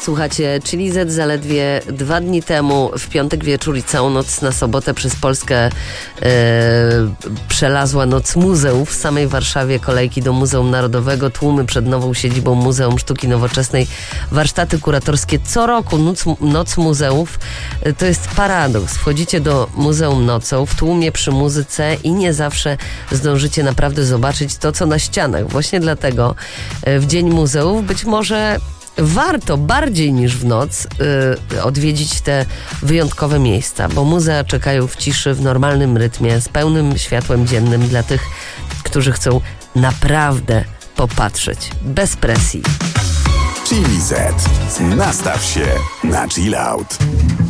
Słuchacie Chili Z zaledwie 2 dni temu, w piątek wieczór i całą noc na sobotę przez Polskę przelazła Noc Muzeów. W samej Warszawie kolejki do Muzeum Narodowego, tłumy przed nową siedzibą Muzeum Sztuki Nowoczesnej, warsztaty kuratorskie. Co roku Noc Muzeów to jest paradoks. Wchodzicie do Muzeum nocą, w tłumie przy muzyce i nie zawsze zdążycie naprawdę zobaczyć to, co na ścianach. Właśnie dlatego w Dzień Muzeów być może warto bardziej niż w noc odwiedzić te wyjątkowe miejsca, bo muzea czekają w ciszy, w normalnym rytmie, z pełnym światłem dziennym dla tych, którzy chcą naprawdę popatrzeć, bez presji. Chili Z. Nastaw się na chill out.